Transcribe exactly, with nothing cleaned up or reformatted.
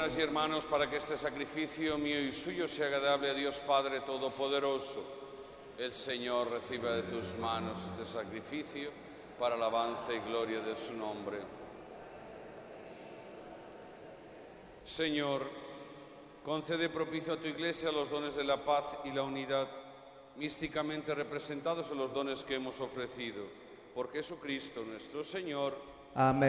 hermanas y hermanos, para que este sacrificio mío y suyo sea agradable a Dios Padre Todopoderoso, el Señor reciba de tus manos este sacrificio para alabanza y gloria de su nombre. Señor, concede propicio a tu Iglesia los dones de la paz y la unidad, místicamente representados en los dones que hemos ofrecido. Por Jesucristo nuestro Señor. Amén.